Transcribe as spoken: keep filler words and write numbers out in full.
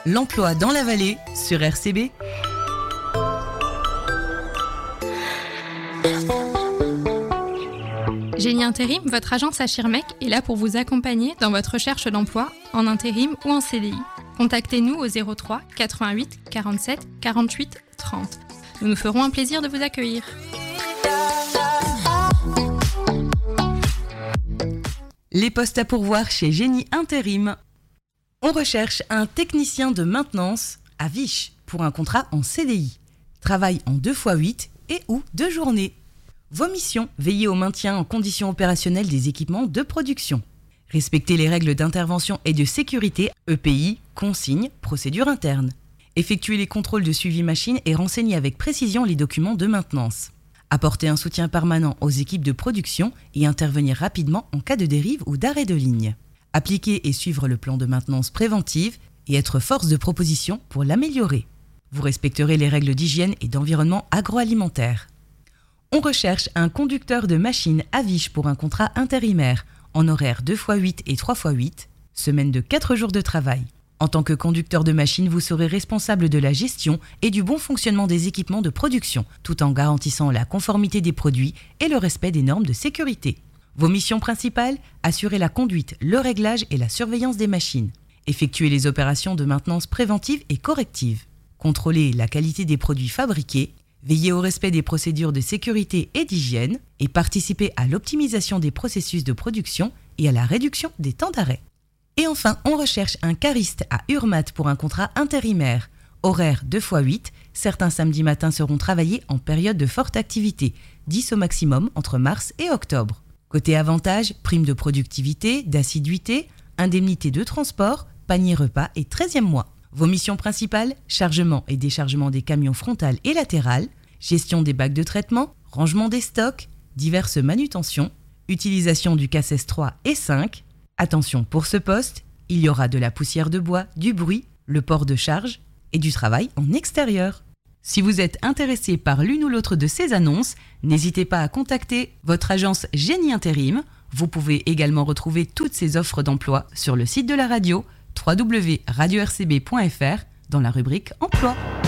L'emploi dans la vallée sur R C B. Génie Intérim, votre agence à Schirmeck est là pour vous accompagner dans votre recherche d'emploi en intérim ou en C D I. Contactez-nous au zéro trois quatre-vingt-huit quarante-sept quarante-huit trente. Nous nous ferons un plaisir de vous accueillir. Les postes à pourvoir chez Génie Intérim. On recherche un technicien de maintenance à Viche pour un contrat en C D I. Travail en deux fois huit et ou deux journées. Vos missions, veiller au maintien en conditions opérationnelles des équipements de production. Respecter les règles d'intervention et de sécurité, E P I, consignes, procédures internes. Effectuer les contrôles de suivi machine et renseigner avec précision les documents de maintenance. Apporter un soutien permanent aux équipes de production et intervenir rapidement en cas de dérive ou d'arrêt de ligne. Appliquer et suivre le plan de maintenance préventive et être force de proposition pour l'améliorer. Vous respecterez les règles d'hygiène et d'environnement agroalimentaire. On recherche un conducteur de machine à Viche pour un contrat intérimaire en horaire deux fois huit et trois fois huit, semaine de quatre jours de travail. En tant que conducteur de machine, vous serez responsable de la gestion et du bon fonctionnement des équipements de production, tout en garantissant la conformité des produits et le respect des normes de sécurité. Vos missions principales, assurer la conduite, le réglage et la surveillance des machines. Effectuer les opérations de maintenance préventive et corrective. Contrôler la qualité des produits fabriqués. Veiller au respect des procédures de sécurité et d'hygiène et participer à l'optimisation des processus de production et à la réduction des temps d'arrêt. Et enfin, on recherche un cariste à Urmat pour un contrat intérimaire. Horaire deux fois huit, certains samedis matins seront travaillés en période de forte activité, dix au maximum entre mars et octobre. Côté avantages, prime de productivité, d'assiduité, indemnité de transport, panier repas et treizième mois. Vos missions principales, chargement et déchargement des camions frontal et latéral, gestion des bacs de traitement, rangement des stocks, diverses manutentions, utilisation du C A S S trois et cinq. Attention pour ce poste, il y aura de la poussière de bois, du bruit, le port de charge et du travail en extérieur. Si vous êtes intéressé par l'une ou l'autre de ces annonces, n'hésitez pas à contacter votre agence Génie Intérim. Vous pouvez également retrouver toutes ces offres d'emploi sur le site de la radio w w w point radio r c b point f r dans la rubrique Emploi.